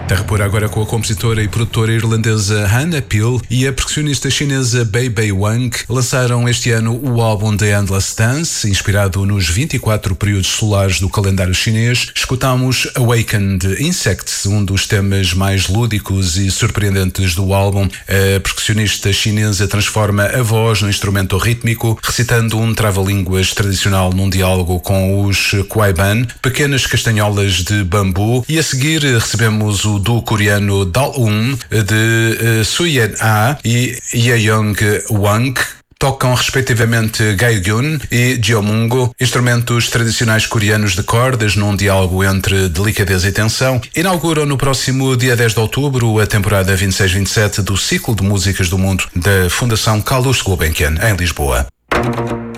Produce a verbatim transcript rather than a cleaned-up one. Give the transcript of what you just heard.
Terra Pura agora com a compositora e produtora irlandesa Hannah Peel e a percussionista chinesa Bei Bei Wang lançaram este ano o álbum The Endless Dance, inspirado nos vinte e quatro períodos solares do calendário chinês. Escutamos Awakened Insects, um dos temas mais lúdicos e surpreendentes do álbum. A percussionista chinesa transforma a voz no instrumento rítmico, recitando um trava-línguas tradicional num diálogo com os Kwaiban, pequenas castanholas de bambu, e a seguir recebemos o do coreano Dal-un, de uh, Suyen-ah e Yeong Wang. Tocam respectivamente Gaegun e Jeomungo, instrumentos tradicionais coreanos de cordas num diálogo entre delicadeza e tensão. Inauguram no próximo dia dez de outubro a temporada vinte e seis vinte e sete do ciclo de músicas do mundo da Fundação Carlos Gulbenkian, em Lisboa.